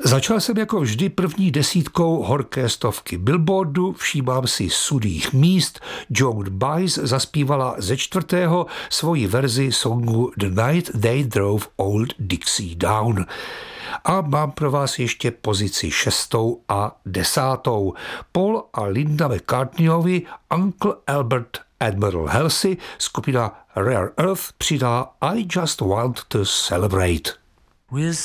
Začal jsem jako vždy první desítkou horké stovky Billboardu, všímám si sudých míst. Joan Baez zaspívala ze 4. svoji verzi songu The Night They Drove Old Dixie Down. A mám pro vás ještě pozici 6. a 10. Paul a Linda McCartneyovi Uncle Albert Admiral Halsey, skupina Rare Earth přidá I Just Want to Celebrate.